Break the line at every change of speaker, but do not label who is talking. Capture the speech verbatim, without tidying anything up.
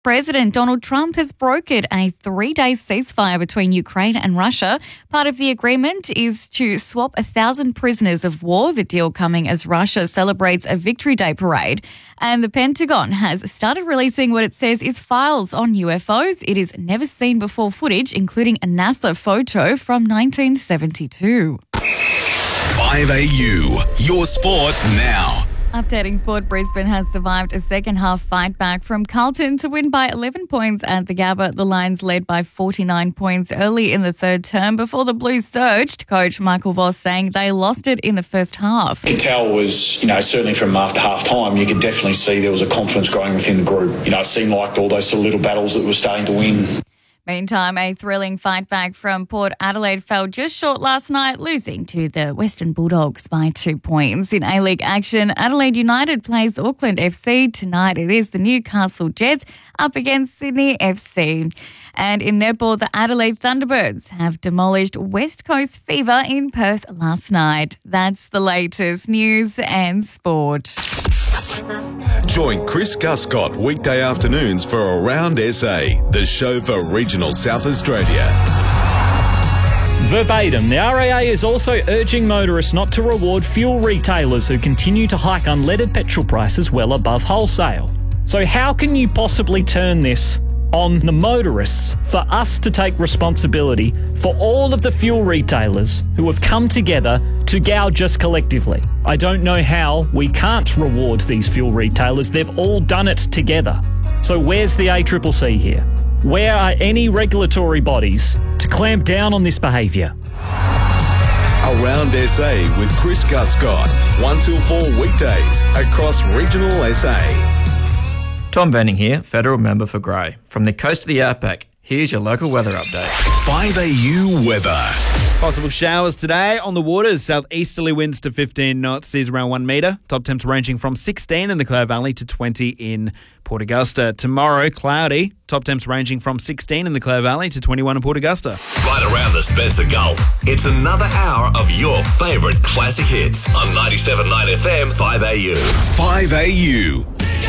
President Donald Trump has brokered a three-day ceasefire between Ukraine and Russia. Part of the agreement is to swap a thousand prisoners of war, the deal coming as Russia celebrates a Victory Day parade. And the Pentagon has started releasing what it says is files on U F Os. It is never-seen-before footage, including a NASA photo from nineteen seventy-two.
five A U, your sport now.
Updating sport, Brisbane has survived a second-half fight back from Carlton to win by eleven points at the Gabba. The Lions led by forty-nine points early in the third term before the Blues surged. Coach Michael Voss saying they lost it in the first half.
You could tell was, you know, certainly from after half-time, you could definitely see there was a confidence growing within the group. You know, it seemed like all those sort of little battles that were starting to win.
Meantime, a thrilling fight back from Port Adelaide fell just short last night, losing to the Western Bulldogs by two points. In A-League action, Adelaide United plays Auckland F C. Tonight it is the Newcastle Jets up against Sydney F C. And in netball, the Adelaide Thunderbirds have demolished West Coast Fever in Perth last night. That's the latest news and sport.
Join Chris Guscott weekday afternoons for Around S A, the show for regional South Australia.
Verbatim, the R A A is also urging motorists not to reward fuel retailers who continue to hike unleaded petrol prices well above wholesale. So how can you possibly turn this on the motorists for us to take responsibility for all of the fuel retailers who have come together to gouge us collectively? I don't know how we can't reward these fuel retailers. They've all done it together. So where's the A C C C here? Where are any regulatory bodies to clamp down on this behaviour?
Around S A with Chris Guscott, one till four weekdays across regional S A.
Tom Venning here, Federal Member for Grey. From the coast of the Outback, here's your local weather update.
five A U weather.
Possible showers today on the waters. Southeasterly winds to fifteen knots, seas around one metre. Top temps ranging from sixteen in the Cloud Valley to twenty in Port Augusta. Tomorrow, cloudy. Top temps ranging from sixteen in the Cloud Valley to twenty-one in Port Augusta.
Right around the Spencer Gulf, it's another hour of your favourite classic hits on ninety-seven point nine F M five A U. five A U.